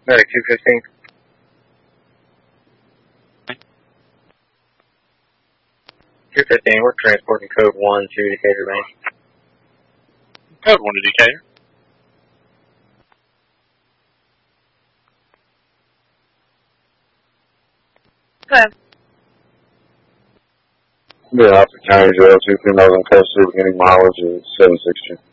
Medic 215. We're transporting code 1 to Decatur Range. Code 1 to Decatur. Go ahead. Yeah, Alpha County 02 females in custody, beginning mileage of 760.